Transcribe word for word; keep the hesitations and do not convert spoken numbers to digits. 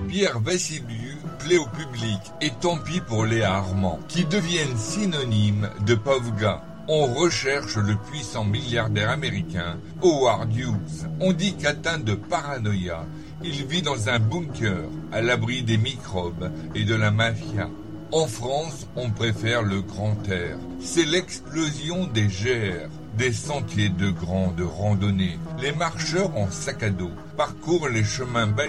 Pierre Vassiliou plaît au public, et tant pis pour Léa Armand, qui deviennent synonymes de pauvres gars. On recherche le puissant milliardaire américain Howard Hughes. On dit qu'atteint de paranoïa, il vit dans un bunker, à l'abri des microbes et de la mafia. En France, on préfère le grand air. C'est l'explosion des G R, des sentiers de grande randonnée. Les marcheurs en sac à dos parcourent les chemins